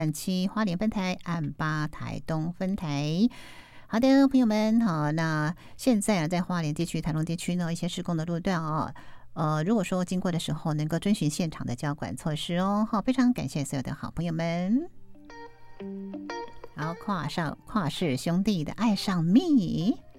7花莲分台，按8台东分台。好的，朋友们好，那现在在花莲地区、台东地区呢，一些施工的路段如果说经过的时候能够遵循现场的交管措施哦，好，非常感谢所有的好朋友们。好，跨世兄弟的爱上蜜。